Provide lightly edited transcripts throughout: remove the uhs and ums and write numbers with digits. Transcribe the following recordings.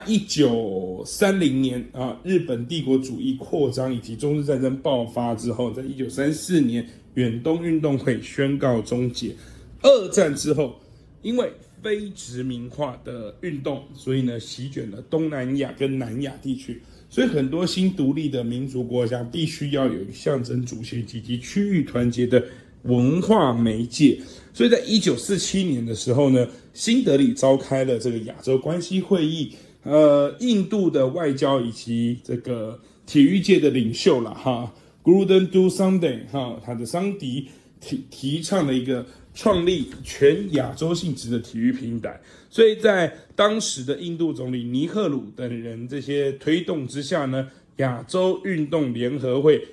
1930年啊，日本帝国主义扩张以及中日战争爆发之后，在1934年远东运动会宣告终结。二战之后，因为非殖民化的运动，所以呢席卷了东南亚跟南亚地区，所以很多新独立的民族国家必须要有象征主权以及区域团结的文化媒介。所以在1947年的时候呢，新德里召开了这个亚洲关系会议。印度的外交以及这个体育界的领袖啦哈 ，Gurdon Sunday 哈，他的桑迪提倡了一个创立全亚洲性质的体育平台，所以在当时的印度总理尼赫鲁等人这些推动之下呢，亚洲运动联合会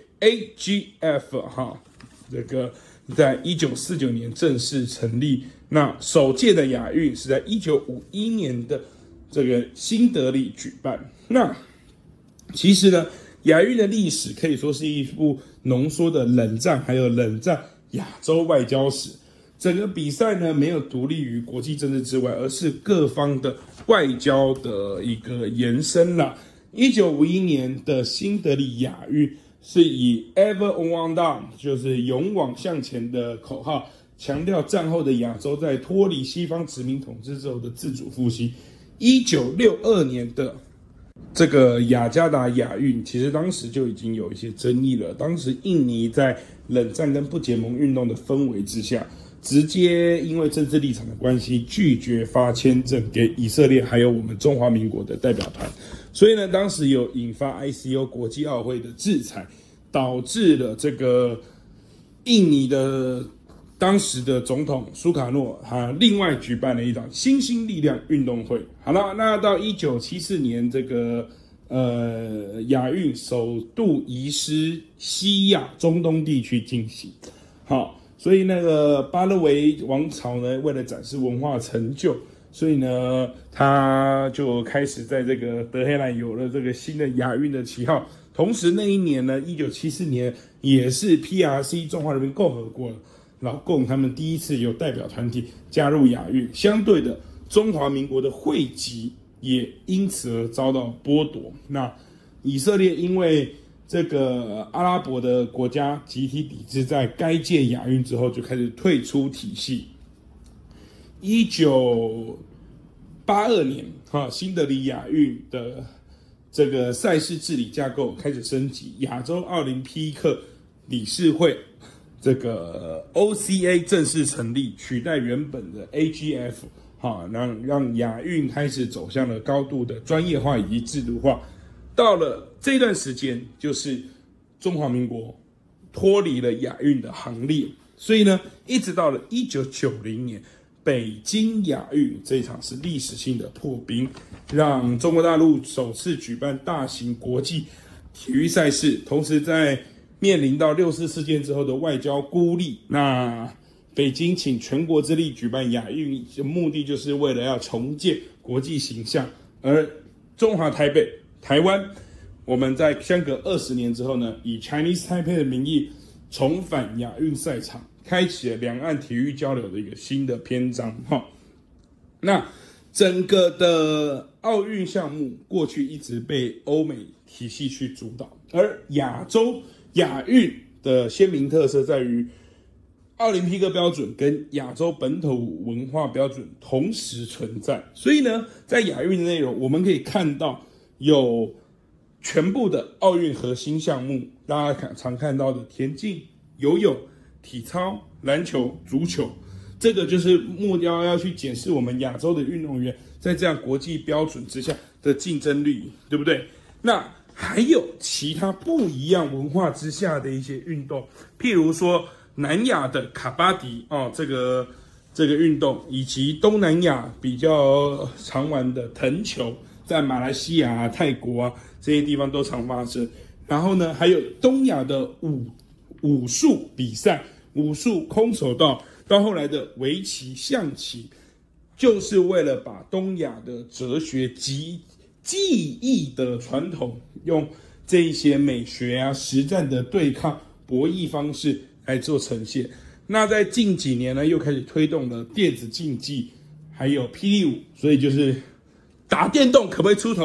AGF 哈，这个在1949年正式成立。那首届的亚运是在1951年的这个新德里举办。那其实呢，亚运的历史可以说是一部浓缩的冷战还有冷战亚洲外交史。整个比赛呢没有独立于国际政治之外，而是各方的外交的一个延伸啦。1951年的新德里亚运是以 Ever on Down 就是勇往向前的口号，强调战后的亚洲在脱离西方殖民统治之后的自主复兴。1962年的这个雅加达亚运，其实当时就已经有一些争议了。当时印尼在冷战跟不结盟运动的氛围之下，直接因为政治立场的关系，拒绝发签证给以色列还有我们中华民国的代表团，所以呢，当时有引发 ICO 国际奥会的制裁，导致了这个印尼的当时的总统苏卡诺他另外举办了一场新兴力量运动会。好了，那到1974年这个亚运首度移师西亚中东地区进行。好，所以那个巴勒维王朝呢，为了展示文化成就，所以呢他就开始在这个德黑兰有了这个新的亚运的旗号。同时那一年呢，1974年也是 PRC 中华人民共和国老共他们第一次有代表团体加入亚运，相对的，中华民国的会籍也因此而遭到剥夺。那以色列因为这个阿拉伯的国家集体抵制，在该届亚运之后就开始退出体系。1982年，新德里亚运的这个赛事治理架构开始升级，亚洲奥林匹克理事会。这个 OCA 正式成立，取代原本的 AGF， 让亚运开始走向了高度的专业化以及制度化。到了这段时间，就是中华民国脱离了亚运的行列，所以呢，一直到了1990年北京亚运这一场是历史性的破冰，让中国大陆首次举办大型国际体育赛事，同时在面临到6·4事件之后的外交孤立，那北京请全国之力举办亚运，目的就是为了要重建国际形象。而中华台北、台湾，我们在相隔20年之后呢，以 Chinese Taipei 的名义重返亚运赛场，开启了两岸体育交流的一个新的篇章。那整个的奥运项目过去一直被欧美体系去主导，而亚运的鲜明特色在于奥林匹克标准跟亚洲本土文化标准同时存在，所以呢，在亚运的内容我们可以看到有全部的奥运核心项目，大家常看到的田径、游泳、体操、篮球、足球，这个就是目标要去检视我们亚洲的运动员在这样国际标准之下的竞争力，对不对？那还有其他不一样文化之下的一些运动，譬如说南亚的卡巴迪这个运动，以及东南亚比较常玩的藤球，在马来西亚、泰国这些地方都常发生。然后呢，还有东亚的武术比赛，武术、空手道，到后来的围棋、象棋，就是为了把东亚的哲学及技艺的传统，用这一些美学实战的对抗博弈方式来做呈现。那在近几年呢，又开始推动了电子竞技，还有霹雳舞，所以就是打电动可不可以出头？